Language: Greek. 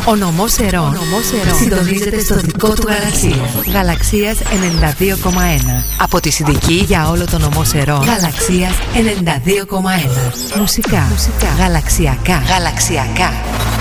Ο νομός Ερών συντονίζεται στο δικό του γαλαξία. Γαλαξίας 92,1. Από τη Συνδική για όλο το νομό Ερών. Γαλαξίας 92,1. Μουσικά. Γαλαξιακά.